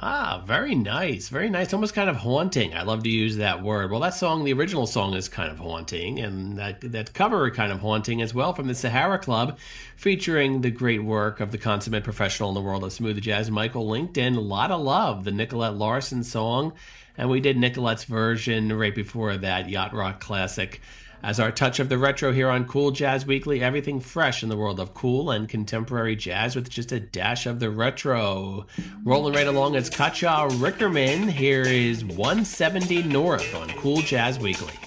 Ah, very nice. Very nice. Almost kind of haunting. I love to use that word. Well, that song, the original song, is kind of haunting, and that cover kind of haunting as well from the Sahara Club, featuring the great work of the consummate professional in the world of smooth jazz, Michael Linkton. Lotta Love, the Nicolette Larson song. And we did Nicolette's version right before that, Yacht Rock classic. As our touch of the retro here on Cool Jazz Weekly, everything fresh in the world of cool and contemporary jazz with just a dash of the retro. Rolling right along, it's Katja Rickerman. Here is 170 North on Cool Jazz Weekly.